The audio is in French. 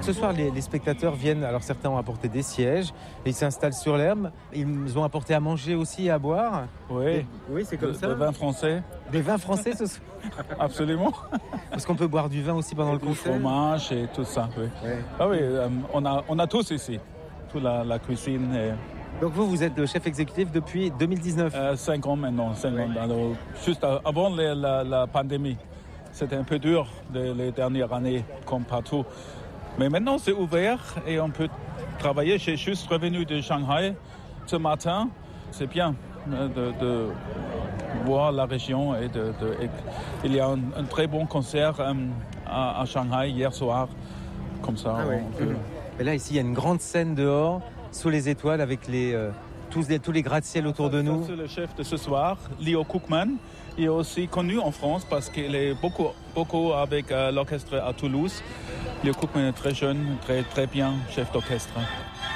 ce soir, les spectateurs viennent, alors certains ont apporté des sièges, et ils s'installent sur l'herbe. Ils ont apporté à manger aussi et à boire. Oui, Oui, c'est comme ça. Des vins français. Des vins français ce soir. Absolument. Parce qu'on peut boire du vin aussi pendant le concert. Du fromage et tout ça, oui. Ouais. Ah oui, on a tous ici, toute la cuisine. Et... Donc vous êtes le chef exécutif depuis 2019. 5 ans maintenant, 5 ans. Alors, juste avant la pandémie. C'était un peu dur les dernières années, comme partout. Mais maintenant, c'est ouvert et on peut travailler. J'ai juste revenu de Shanghai ce matin. C'est bien de voir la région. Il y a un très bon concert à Shanghai hier soir. Comme ça, on peut... Et là, ici, il y a une grande scène dehors, sous les étoiles, avec tous les gratte-ciel autour de nous. C'est le chef de ce soir, Leo Kookman. Il est aussi connu en France parce qu'il est beaucoup avec l'orchestre à Toulouse. Leo Kookman est très jeune, très bien chef d'orchestre.